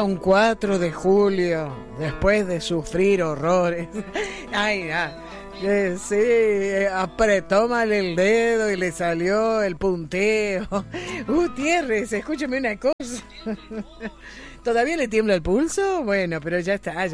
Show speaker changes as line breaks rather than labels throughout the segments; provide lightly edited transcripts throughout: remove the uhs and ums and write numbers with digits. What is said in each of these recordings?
un 4 de julio, después de sufrir horrores. Ay, sí, apretó mal el dedo y le salió el punteo. Gutiérrez, escúchame una cosa. ¿Todavía le tiembla el pulso? Bueno, pero ya está.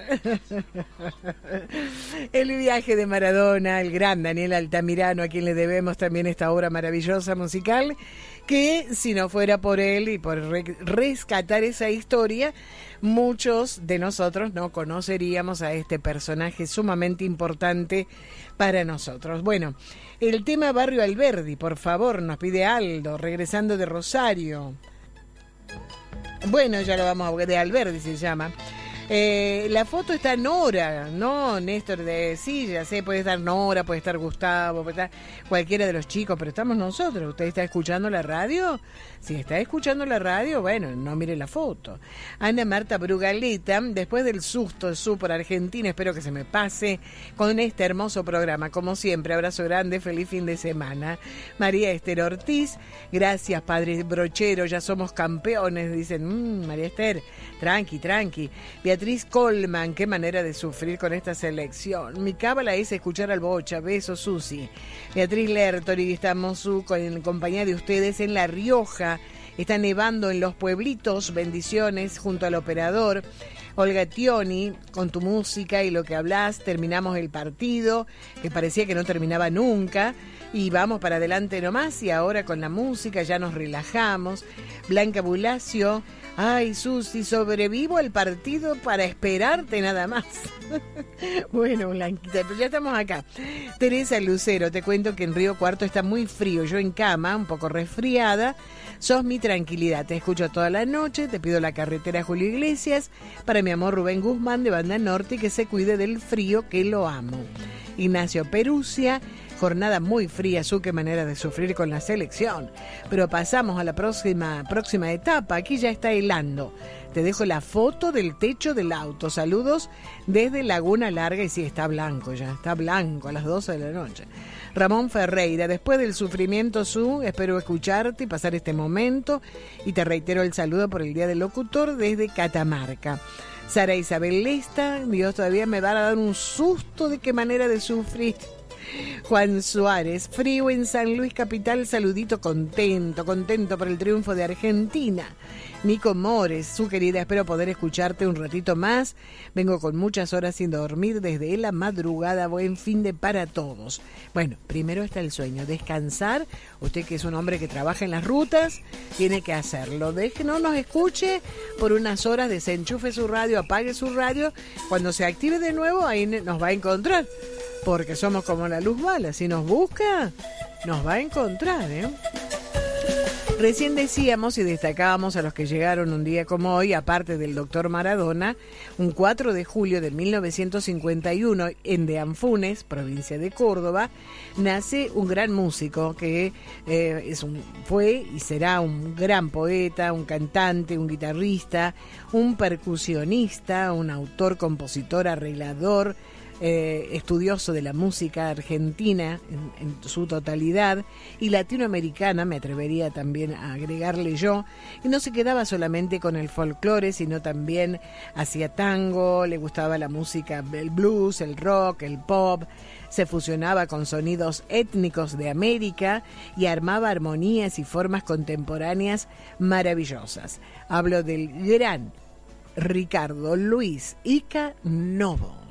El viaje de Maradona, el gran Daniel Altamirano, a quien le debemos también esta obra maravillosa musical, que si no fuera por él y por rescatar esa historia, muchos de nosotros no conoceríamos a este personaje sumamente importante para nosotros. Bueno, el tema Barrio Alberdi, por favor, nos pide Aldo, regresando de Rosario. Bueno, ya lo vamos a ver, de Alberdi se llama. La foto está Nora, ¿no? Néstor, sí, ya sé, puede estar Nora, puede estar Gustavo, puede estar cualquiera de los chicos, pero estamos nosotros. ¿Usted está escuchando la radio? Si está escuchando la radio, bueno, no mire la foto. Ana Marta Brugaleta, después del susto por Argentina, espero que se me pase con este hermoso programa. Como siempre, abrazo grande, feliz fin de semana. María Esther Ortiz, gracias, padre brochero, ya somos campeones, dicen. María Esther, tranqui. Beatriz Colman, qué manera de sufrir con esta selección. Mi cábala es escuchar al Bocha. Besos, Susi. Beatriz Lertori, estamos en compañía de ustedes en La Rioja. Está nevando en los pueblitos. Bendiciones junto al operador. Olga Tioni, con tu música y lo que hablas, terminamos el partido, que parecía que no terminaba nunca. Y vamos para adelante nomás. Y ahora con la música ya nos relajamos. Blanca Bulacio. Ay, Susi, sobrevivo al partido para esperarte nada más. Bueno, Blanquita, pero ya estamos acá. Teresa Lucero, te cuento que en Río Cuarto está muy frío. Yo en cama, un poco resfriada. Sos mi tranquilidad. Te escucho toda la noche. Te pido la carretera Julio Iglesias para mi amor Rubén Guzmán de Banda Norte, que se cuide del frío, que lo amo. Ignacio Perusia. Jornada muy fría, qué manera de sufrir con la selección. Pero pasamos a la próxima etapa. Aquí ya está helando. Te dejo la foto del techo del auto. Saludos desde Laguna Larga. Y sí, está blanco ya. Está blanco a las 12 de la noche. Ramón Ferreira, después del sufrimiento, espero escucharte y pasar este momento. Y te reitero el saludo por el Día del Locutor desde Catamarca. Sara Isabel Lesta, Dios todavía me va a dar un susto de qué manera de sufrir. Juan Suárez, frío en San Luis Capital, saludito, contento por el triunfo de Argentina. Nico Mores, su querida, espero poder escucharte un ratito más. Vengo con muchas horas sin dormir desde la madrugada. Buen fin de para todos. Bueno, primero está el sueño, descansar. Usted que es un hombre que trabaja en las rutas, tiene que hacerlo. No nos escuche por unas horas, desenchufe su radio, apague su radio. Cuando se active de nuevo, ahí nos va a encontrar. Porque somos como la luz bala. Si nos busca, nos va a encontrar, Recién decíamos y destacábamos a los que llegaron un día como hoy, aparte del doctor Maradona, un 4 de julio de 1951 en De Anfunes, provincia de Córdoba, nace un gran músico que fue y será un gran poeta, un cantante, un guitarrista, un percusionista, un autor, compositor, arreglador, estudioso de la música argentina en su totalidad y latinoamericana, me atrevería también a agregarle yo, y no se quedaba solamente con el folclore, sino también hacía tango, le gustaba la música, el blues, el rock, el pop, se fusionaba con sonidos étnicos de América y armaba armonías y formas contemporáneas maravillosas. Hablo del gran Ricardo Luis Ica Novo.